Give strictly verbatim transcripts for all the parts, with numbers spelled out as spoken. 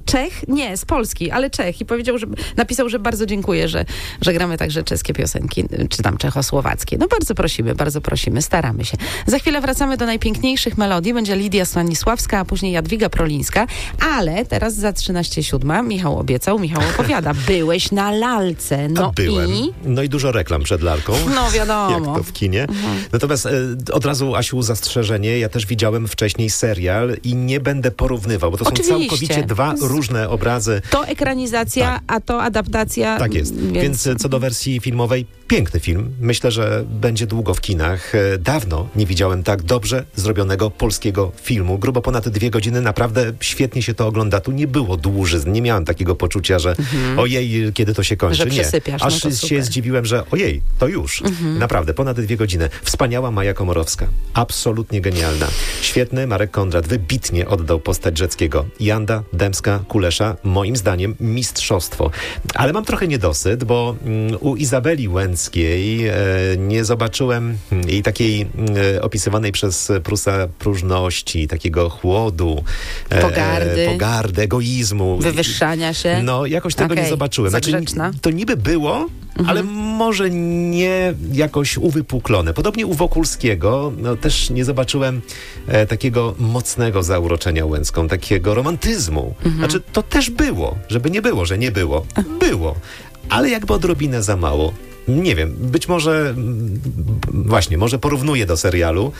Czech? Nie, z Polski, ale Czech. I powiedział, że napisał, że bardzo dziękuję, że, że gramy także czeskie piosenki, czy tam czechosłowackie. No bardzo prosimy, bardzo prosimy, staramy się. Za chwilę wracamy do najpiękniejszych melodii. Będzie Lidia Stanisławska, a później Jadwiga Prolińska. Ale teraz za trzynaście siódma Michał obiecał, Michał opowiada. Byłeś na lalce. No a byłem. I... No i dużo reklam przed lalką. No wiadomo. Jak to w kinie. Mhm. Natomiast e, od razu, Asiu, zastrzeżenie. Ja też widziałem wcześniej serial i nie będę porównywał, bo to Oczywiście. są całkowicie dwa różne obrazy. To ekranizacja, tak. a to adaptacja. Tak jest. Więc... Więc co do wersji filmowej, piękny film. Myślę, że będzie długo w kinach. Dawno nie widziałem tak dobrze zrobionego polskiego filmu. Grubo ponad dwie godziny. Naprawdę świetnie się to ogląda. Tu nie było dłużyzn. Nie miałem takiego poczucia, że mhm. ojej, kiedy to się kończy. Że przesypiasz. Nie. Aż no się super. zdziwiłem, że ojej, to już. Mhm. Naprawdę, ponad dwie godziny. Wspaniała Maja Komorowska. Absolutnie genialna. Świetny Marek Kondrat. Wybitnie oddał postać Rzeckiego. Janda, Dębska, Kulesza. Moim zdaniem mistrzostwo. Ale mam trochę niedosyt, bo mm, u Izabeli Łęckiej e, nie zobaczyłem jej takiej e, opisywanej przez Prusa próżności, takiego chłodu, e, pogardy, pogardy, egoizmu. wywyższania się. No, jakoś tego okay. nie zobaczyłem. Znaczy, to niby było, mhm. ale może nie jakoś uwypuklone. Podobnie u Wokulskiego no, też nie zobaczyłem e, takiego mocnego zauroczenia Łęcką, takiego romantyzmu. Mhm. Znaczy, to też było, żeby nie było, że nie było. Było. Ale jakby odrobinę za mało. Nie wiem, być może właśnie, może porównuję do serialu,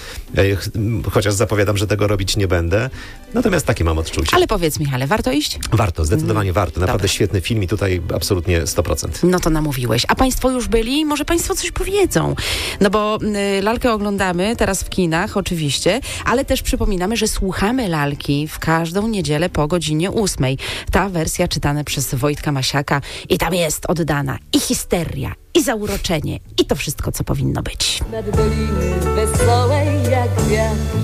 chociaż zapowiadam, że tego robić nie będę. Natomiast takie mam odczucie. Ale powiedz, Michale, warto iść? Warto, zdecydowanie warto. Naprawdę Dobra. Świetny film i tutaj absolutnie sto procent. No to namówiłeś. A państwo już byli? Może państwo coś powiedzą? No bo y, lalkę oglądamy teraz w kinach, oczywiście, ale też przypominamy, że słuchamy lalki w każdą niedzielę po godzinie ósmej. Ta wersja czytana przez Wojtka Masiaka i tam jest oddana i histeria, i zauroczenie, i to wszystko, co powinno być. Nad doliny wesołej jak wiatr.